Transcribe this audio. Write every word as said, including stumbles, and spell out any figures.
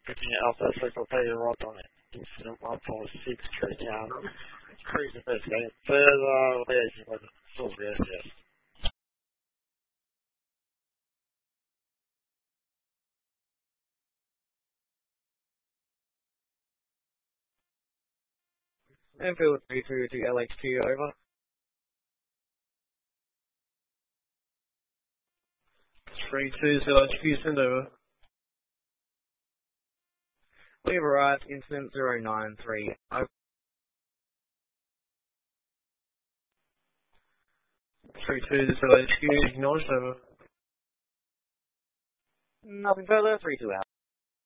Looking at Alpha Circle Pay right on it. Incident one four six tree down. Cruise investigating further liaison with Salisbury S C S. Enfield three two to L H Q, over. three two to L H Q, send over. We've arrived, incident zero nine three, over. three two to L H Q, acknowledged, over. Nothing further, three two out.